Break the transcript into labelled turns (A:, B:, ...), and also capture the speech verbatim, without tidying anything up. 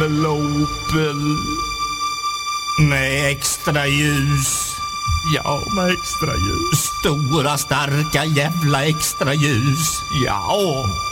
A: Opel. Med extra ljus.
B: Ja, med extra ljus.
A: Stora, starka, jävla extra ljus.
B: Ja.